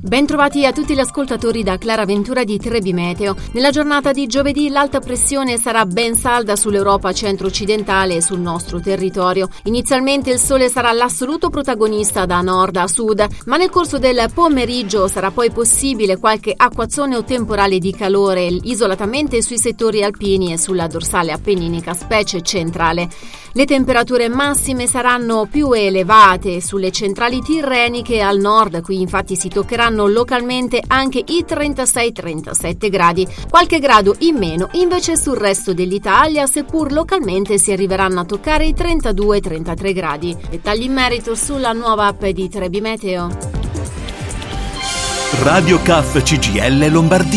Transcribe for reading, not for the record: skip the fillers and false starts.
Bentrovati a tutti gli ascoltatori da Clara Ventura di Trebi Meteo. Nella giornata di giovedì l'alta pressione sarà ben salda sull'Europa centro-occidentale e sul nostro territorio. Inizialmente il sole sarà l'assoluto protagonista da nord a sud, ma nel corso del pomeriggio sarà poi possibile qualche acquazzone o temporale di calore isolatamente sui settori alpini e sulla dorsale appenninica, specie centrale. Le temperature massime saranno più elevate sulle centrali tirreniche al nord, qui infatti si toccheranno localmente anche i 36-37 gradi, qualche grado in meno invece sul resto dell'Italia, seppur localmente si arriveranno a toccare i 32-33 gradi. Dettagli in merito sulla nuova app di Trebi Meteo. Radio CAF CGIL Lombardia.